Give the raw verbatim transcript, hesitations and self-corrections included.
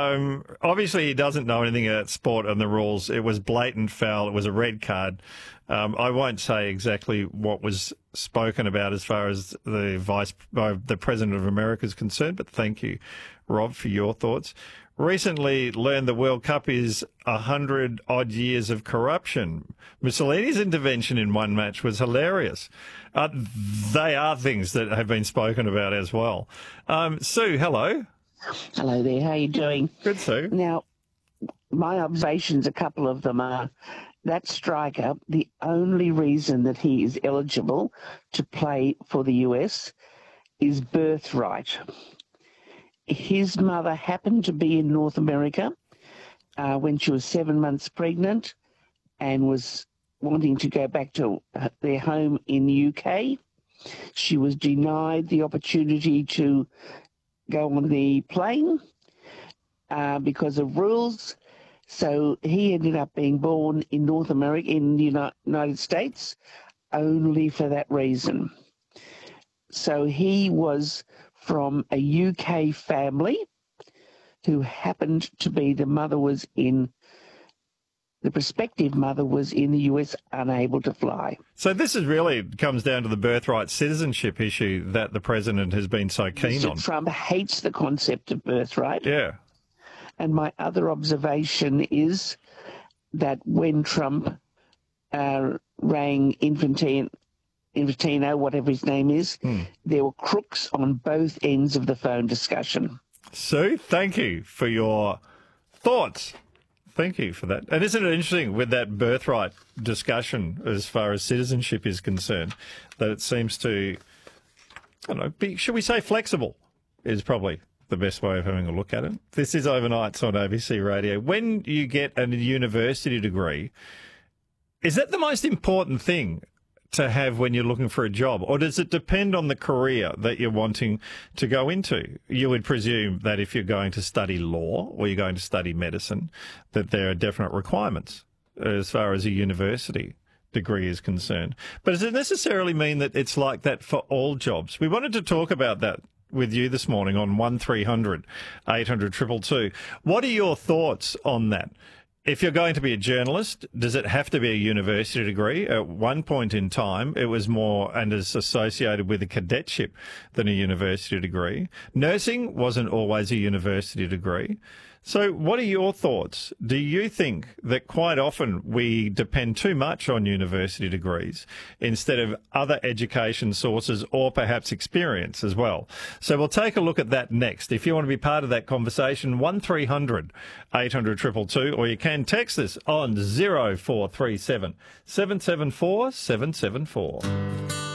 Um, obviously, he doesn't know anything about sport and the rules. It was blatant foul. It was a red card. Um, I won't say exactly what was spoken about as far as the vice, uh, the president of America is concerned, but thank you, Rob, for your thoughts. Recently learned the World Cup is a hundred odd years of corruption. Mussolini's intervention in one match was hilarious. Uh, they are things that have been spoken about as well. Um, Sue, hello. Hello there. How are you doing? Good, Sue. Now, my observations, a couple of them are that striker, the only reason that he is eligible to play for the U S is birthright. His mother happened to be in North America uh, when she was seven months pregnant and was wanting to go back to their home in the U K. She was denied the opportunity to go on the plane uh, because of rules. So he ended up being born in North America, in the United States, only for that reason. So he was from a U K family who happened to be, the mother was in, the prospective mother was in the U S, unable to fly. So this is really comes down to the birthright citizenship issue that the president has been so keen Mister on. Trump hates the concept of birthright. Yeah. And my other observation is that when Trump uh, rang Infantino, Infantino, whatever his name is, hmm. there were crooks on both ends of the phone discussion. Sue, thank you for your thoughts. Thank you for that. And isn't it interesting with that birthright discussion as far as citizenship is concerned, that it seems to, I don't know, be, should we say flexible is probably the best way of having a look at it. This is Overnights on A B C Radio. When you get a university degree, is that the most important thing to have when you're looking for a job, or does it depend on the career that you're wanting to go into? You would presume that if you're going to study law or you're going to study medicine, that there are definite requirements as far as a university degree is concerned. But does it necessarily mean that it's like that for all jobs? We wanted to talk about that with you this morning on one three hundred eight hundred two two two. What are your thoughts on that? If you're going to be a journalist, does it have to be a university degree? At one point in time, it was more and is associated with a cadetship than a university degree. Nursing wasn't always a university degree. So what are your thoughts? Do you think that quite often we depend too much on university degrees instead of other education sources or perhaps experience as well? So we'll take a look at that next. If you want to be part of that conversation, one three hundred eight hundred two two two, or you can text us on zero four three seven seven seven four seven seven four.